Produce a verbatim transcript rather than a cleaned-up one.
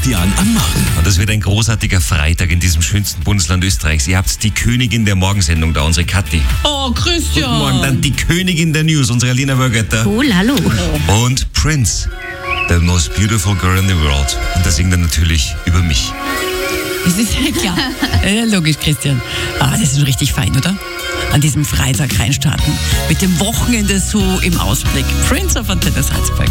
Christian am Morgen. Und das wird ein großartiger Freitag in diesem schönsten Bundesland Österreichs. Ihr habt die Königin der Morgensendung da, unsere Kathi. Oh, Christian. Guten Morgen. Dann die Königin der News, unsere Alina Wörgötter. Cool, hallo. Und Prince, the most beautiful girl in the world. Und da singt er natürlich über mich. Das ist ja klar. Ja, logisch, Christian. Ah, das ist schon richtig fein, oder? An diesem Freitag reinstarten. Mit dem Wochenende so im Ausblick. Prince auf Antenne Salzburg.